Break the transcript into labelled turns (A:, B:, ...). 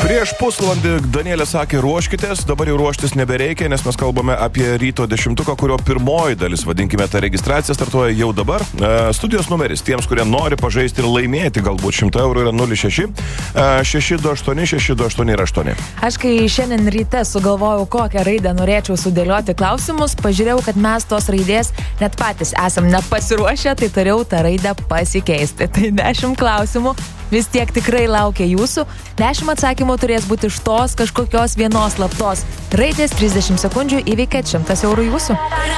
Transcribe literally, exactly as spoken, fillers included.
A: Prieš pusvalandį Danielė sakė, ruoškitės, dabar jau ruoštis nebereikia, nes mes kalbame apie ryto dešimtuką, kurio pirmoji dalis, vadinkime, ta registracija startuoja jau dabar. E, studijos numeris tiems, kurie nori pažaisti ir laimėti galbūt šimtą eurų, yra nulis šeši šeši du aštuoni šeši du aštuoni aštuoni.
B: Aš kai šiandien ryte sugalvojau, kokią raidę norėčiau sudėlioti klausimus, pažiūrėjau, kad mes tos raidės net patys esam nepasiruošę, tai turėjau tą raidę pasikeisti. Tai dešimt klausimų vis tiek tikrai laukia jūsų. dešimt atsakymų turės būti iš tos kažkokios vienos slaptos raidės. trisdešimt sekundžių įveikėt šimtas eurų jūsų.